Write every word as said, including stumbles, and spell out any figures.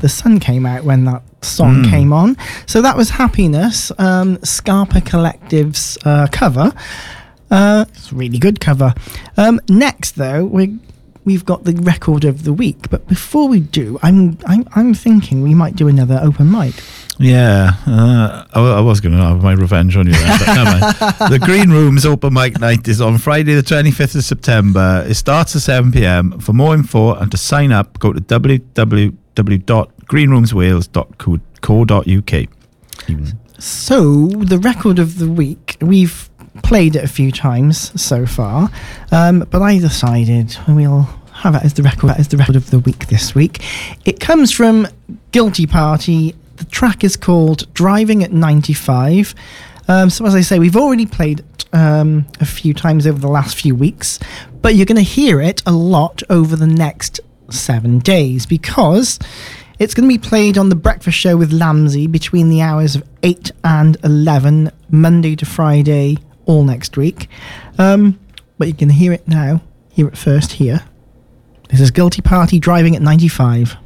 the sun came out when that song mm. came on. So that was Happiness, um, Scarpa Collective's uh, cover. Uh, it's a really good cover. Um, next, though, we we've got the record of the week. But before we do, I'm I'm, I'm thinking we might do another open mic. Yeah, uh, I, I was going to have my revenge on you then, but never mind. The Green Room's open mic night is on Friday the twenty-fifth of September. It starts at seven p.m. For more info and to sign up, go to w w w dot green rooms wales dot co dot u k. So, the record of the week, we've played it a few times so far, um, but I decided we'll have it as the record as the record of the week this week. It comes from Guilty Party. The track is called Driving at ninety-five. Um, so as I say, we've already played it um, a few times over the last few weeks, but you're going to hear it a lot over the next seven days because it's going to be played on The Breakfast Show with Lamsey between the hours of eight and eleven, Monday to Friday, all next week. Um, but you can hear it now. Hear it first here. This is Guilty Party Driving at ninety-five.